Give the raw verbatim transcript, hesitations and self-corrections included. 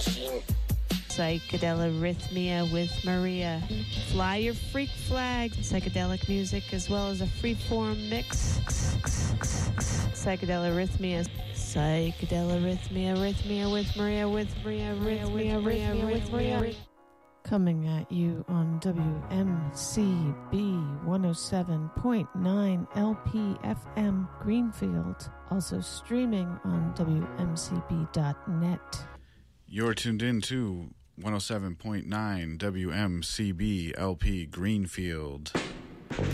machine. Psychedelarrhythmia with Maria. Fly your freak flag. Psychedelic music as well as a freeform mix. Psychedelarrhythmia. Psychedelarrhythmia, rhythmia with Maria, with Maria, rhythmia, rhythmia with Maria. Coming at you on W M C B one oh seven point nine L P F M Greenfield. Also streaming on W M C B dot net. You're tuned in to one oh seven point nine W M C B L P Greenfield.